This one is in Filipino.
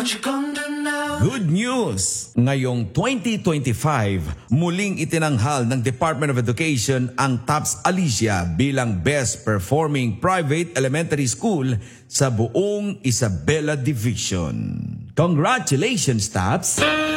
Good news! Ngayong 2025, muling itinanghal ng Department of Education ang TAPS Alicia bilang Best Performing Private Elementary School sa buong Isabela Division. Congratulations, TAPS!